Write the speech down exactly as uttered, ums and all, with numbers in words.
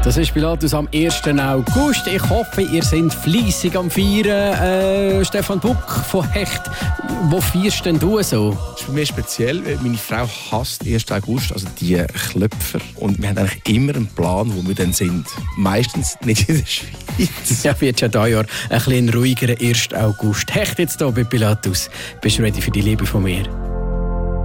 Das ist Pilatus am ersten August. Ich hoffe, ihr seid fleissig am Feiern. Äh, Stefan Buck von Hecht, wo feierst denn du so? Das ist für mich speziell, weil meine Frau hasst ersten August, also die Klöpfer. Und wir haben eigentlich immer einen Plan, wo wir dann sind. Meistens nicht in der Schweiz. Ja, wird ja dieses Jahr ein bisschen ruhigerer ersten August. Hecht jetzt hier bei Pilatus. Bist du ready für die Liebe von mir?